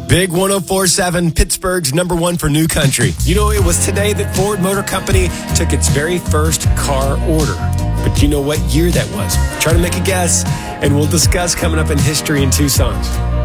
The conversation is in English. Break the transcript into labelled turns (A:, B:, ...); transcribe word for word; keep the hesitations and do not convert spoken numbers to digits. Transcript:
A: Big one oh four point seven, Pittsburgh's number one for new country. You know, it was today that Ford Motor Company took its very first car order. But do you know what year that was? Try to make a guess, and we'll discuss coming up in History in Two Songs.